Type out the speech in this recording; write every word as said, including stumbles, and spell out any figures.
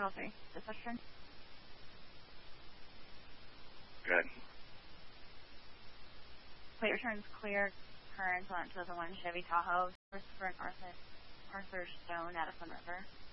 Control three. Reception. Good. Plate returns clear current on two thousand one Chevy Tahoe. Christopher and Arthur, Arthur Stone, Addison River.